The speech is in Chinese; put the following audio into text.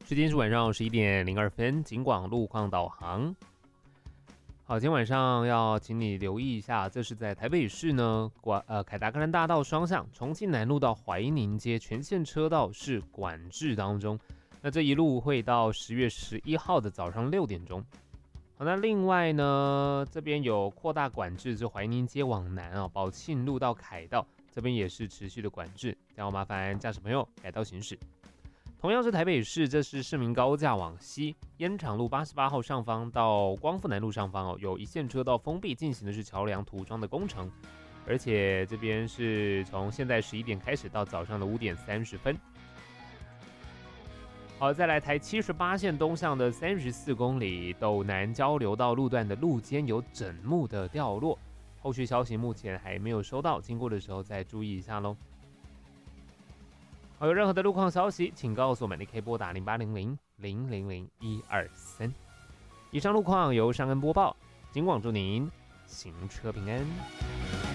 时间是晚上11:02，警广路况导航。好，今天晚上要请你留意一下，这是在台北市呢，凯达格兰大道双向重庆南路到怀宁街全线车道是管制当中。那这一路会到10月11号的早上6点钟。好，那另外呢，这边有扩大管制，就怀宁街往南啊，宝庆路到凯道这边也是持续的管制，这样麻烦驾驶朋友改道行驶。同样是台北市，这是市民高架往西，烟厂路88号上方到光复南路上方有一线车道封闭，进行的是桥梁涂装的工程，而且这边是从现在11点开始到早上的5点30分。好，再来台78线东向的34公里斗南交流道路段的路肩有枕木的掉落，后续消息目前还没有收到，经过的时候再注意一下咯。好，有任何的路况消息，请告诉我们，你可以拨打0800-000-123。以上路况由尚恩播报，警广祝您行车平安。